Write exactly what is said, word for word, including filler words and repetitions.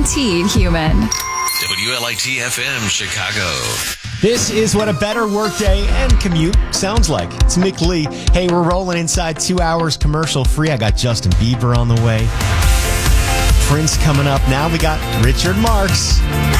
guaranteed human. W L I T F M Chicago. This is what a better workday and commute sounds like. It's Nick Lee. Hey, we're rolling inside two hours commercial free. I got Justin Bieber on the way. Prince coming up. Now we got Richard Marx.